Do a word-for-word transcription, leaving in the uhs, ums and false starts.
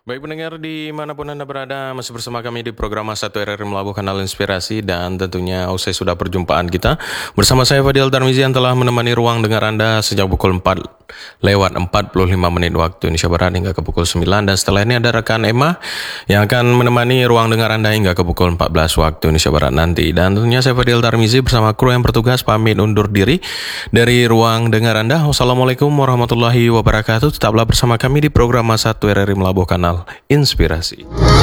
Baik pendengar dimanapun Anda berada, masih bersama kami di program satu R R I Melabuh Kanal Inspirasi. Dan tentunya usai sudah perjumpaan kita bersama saya Fadil Tarmizi yang telah menemani ruang dengar Anda sejak pukul empat lewat empat puluh lima menit waktu Indonesia Barat hingga ke pukul sembilan. Dan setelah ini ada rekan Emma yang akan menemani ruang dengar Anda hingga ke pukul empat belas waktu Indonesia Barat nanti. Dan tentunya saya Fadil Tarmizi bersama kru yang bertugas pamit undur diri dari ruang dengar Anda. Wassalamualaikum warahmatullahi wabarakatuh. Tetaplah bersama kami di program satu R R I Melabuh Kanal Inspirasi.